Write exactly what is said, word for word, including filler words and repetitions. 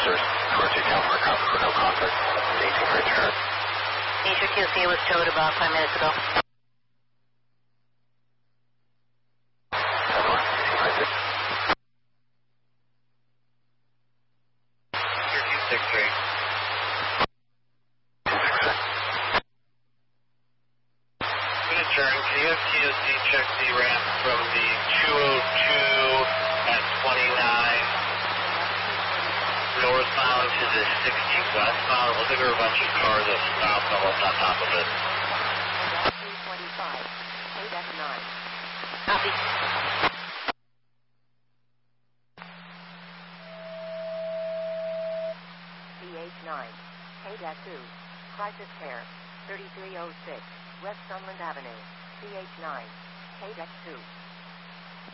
officers. Number two, California Copper for no contact. eighteen for return. Asia Q C was towed about five minutes ago. Can you have T O C check the ramp from the two oh two at twenty-nine northbound to the sixty westbound? Looks like there were a bunch of cars that stopped almost on top of it. three twenty-five, eight F nine. Copy. C H nine, K D A two, crisis care, thirty-three oh six, West Sunland Avenue, C H nine, K D A two.